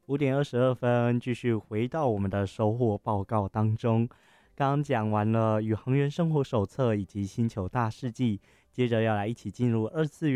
5点22分，继续回到我们的收获报告当中。刚刚讲完了《宇航员生活手册》以及《星球大事记》，接着要来一起进入二次元